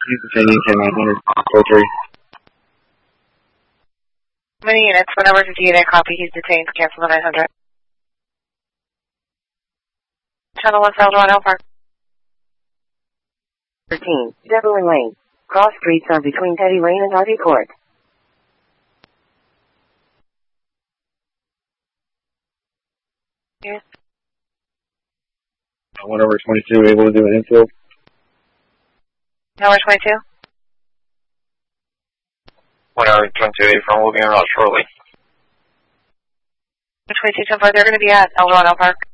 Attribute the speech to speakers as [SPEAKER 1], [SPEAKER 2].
[SPEAKER 1] He's detaining 10-900, code 3.
[SPEAKER 2] Many units, 1 over 58, I copy. He's detained. Cancel the 900. Channel 1, Eldorado Park.
[SPEAKER 3] 13, Devlin Lane. Cross streets are between Teddy Lane and Ivy Court.
[SPEAKER 2] Yes.
[SPEAKER 1] 1 over 22, able to do an infill.
[SPEAKER 2] Number 22.
[SPEAKER 4] 1 over 22, from will be on route shortly.
[SPEAKER 2] 22, 10-4, they're going to be at Eldorado Park.